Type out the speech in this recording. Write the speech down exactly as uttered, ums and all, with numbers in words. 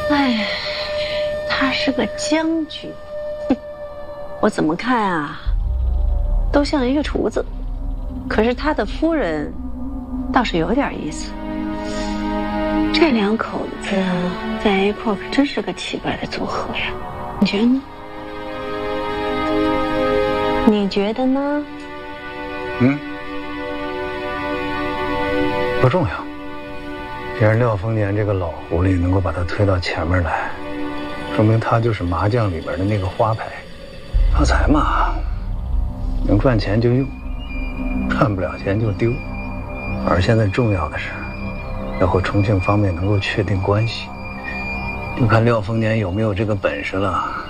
哎，他是个将军，哼，我怎么看啊，都像一个厨子。可是他的夫人倒是有点意思。这两口子在一块可真是个奇怪的组合呀，你觉得呢？你觉得呢？ 嗯，不重要。既然廖丰年这个老狐狸能够把他推到前面来，说明他就是麻将里边的那个花牌。发财嘛，能赚钱就用，赚不了钱就丢。而现在重要的是，要和重庆方面能够确定关系，就看廖丰年有没有这个本事了。